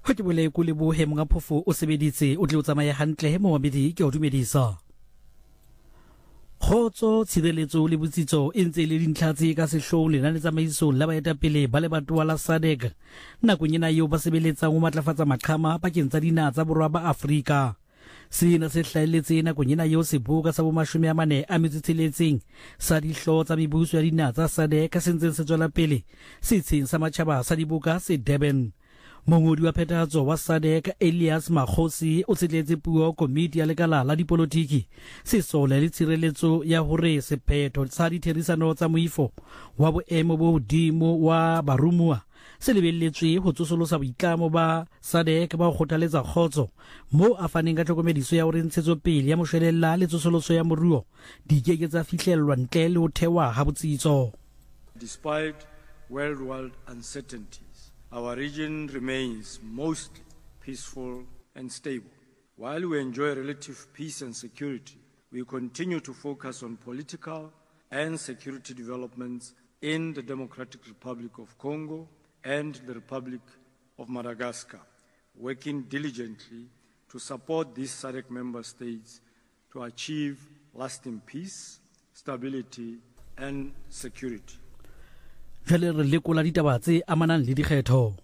ho ke bole go le bohe monga phofo o sebeditse o tle o tsamaya hantle mo mabedi ke o dumedisa khotso tshireletso le botsitso e ntse le dintlhatse ka sehlong le na le tsamaiso la baetapele ba le batwa la SADC nakong ena eo ba sebeletsang ho matlafatsa maqhama pakeng tsa dinaha tsa borwa ba Afrika. Sena se hlaeletse nakong ena eo seboka sa bomashome a mane a metsitseletseng sa dihlo tsa mebuso ya dinaha tsa SADC se ntseng se tswela pele setsheng sa matjhaba sa diboka se Durban. Mongodi wa phethahatso wa SADC Elias Makhosi o tsetletse puo komiti ya lekala la dipolotiki sesole le tshireletso ya hore sephetho sa ditherisano tsa moifo wa boemo bo hodimo wa barumuwa se lebelletswe ho tsosolosa boitlamo ba SADC ba ho kgothaletsa kgotso mo a faneng ka tlhokomediso ya hore ntshetsopele ya moshwelella le tsosoloso ya moruo di keke tsa fihlellwa ntle le ho thewa ha botsitso. Despite worldwide uncertainties, our region remains mostly peaceful and stable. While we enjoy relative peace and security, we continue to focus on political and security developments in the Democratic Republic of Congo and the Republic of Madagascar, working diligently to support these SADC member states to achieve lasting peace, stability, and security. Jale re lekola ditaba tse amanang le dikgetho.